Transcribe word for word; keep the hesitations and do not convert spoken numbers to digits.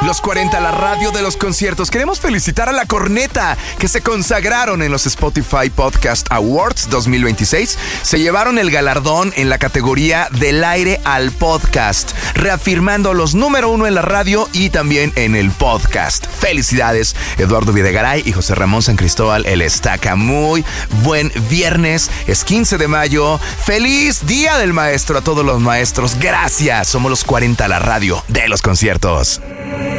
Los cuarenta, la radio de los conciertos. Queremos felicitar a La Corneta, que se consagraron en los Spotify Podcast Awards dos mil veintiséis. Se llevaron el galardón en la categoría del aire al podcast, reafirmando los número uno en la radio y también en el podcast. Felicidades, Eduardo Videgaray y José Ramón San Cristóbal, el Estaca. Muy buen viernes, es quince de mayo. Feliz Día del Maestro a todos los maestros. Gracias, somos los cuarenta, la radio de los conciertos.